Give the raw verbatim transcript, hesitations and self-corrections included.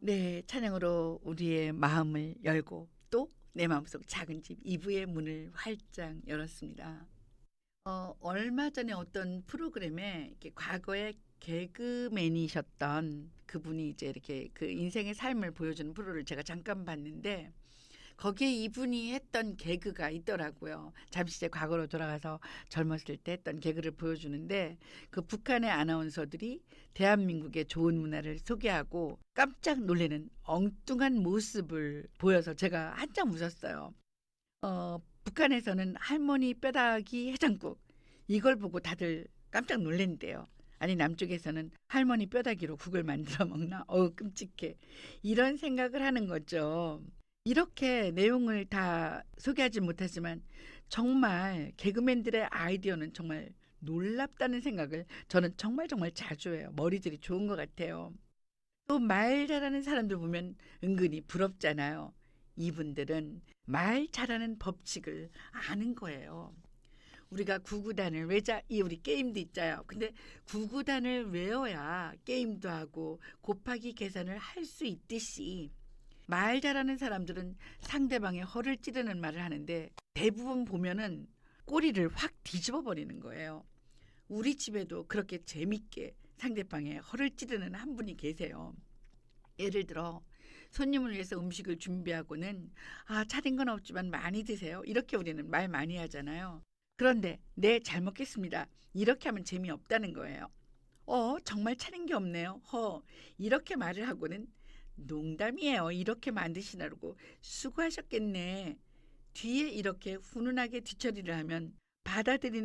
네, 찬양으로 우리의 마음을 열고 또 내 마음속 작은 집 이 부의 문을 활짝 열었습니다. 어, 얼마 전에 어떤 프로그램에 이렇게 과거에 개그맨이셨던 그분이 이제 이렇게 그 인생의 삶을 보여주는 프로를 제가 잠깐 봤는데 거기에 이분이 했던 개그가 있더라고요. 잠시 제 과거로 돌아가서 젊었을 때 했던 개그를 보여주는데 그 북한의 아나운서들이 대한민국의 좋은 문화를 소개하고 깜짝 놀라는 엉뚱한 모습을 보여서 제가 한참 웃었어요. 어, 북한에서는 할머니 뼈다귀 해장국 이걸 보고 다들 깜짝 놀란대요. 아니 남쪽에서는 할머니 뼈다귀로 국을 만들어 먹나? 어우 끔찍해. 이런 생각을 하는 거죠. 이렇게 내용을 다 소개하지 못하지만 정말 개그맨들의 아이디어는 정말 놀랍다는 생각을 저는 정말 정말 자주 해요. 머리들이 좋은 것 같아요. 또 말 잘하는 사람들 보면 은근히 부럽잖아요. 이분들은 말 잘하는 법칙을 아는 거예요. 우리가 구구단을 외자 이 우리 게임도 있잖아요. 근데 구구단을 외워야 게임도 하고 곱하기 계산을 할 수 있듯이 말 잘하는 사람들은 상대방의 허를 찌르는 말을 하는데 대부분 보면은 꼬리를 확 뒤집어 버리는 거예요. 우리 집에도 그렇게 재밌게 상대방의 허를 찌르는 한 분이 계세요. 예를 들어 손님을 위해서 음식을 준비하고는 아, 차린 건 없지만 많이 드세요. 이렇게 우리는 말 많이 하잖아요. 그런데 네, 잘 먹겠습니다. 이렇게 하면 재미없다는 거예요. 어, 정말 차린 게 없네요. 허, 이렇게 말을 하고는 농담이에요. 이렇게 만드시라고 수고하셨겠네. 뒤에 이렇게 훈훈하게 뒤처리를 하면 받아들이는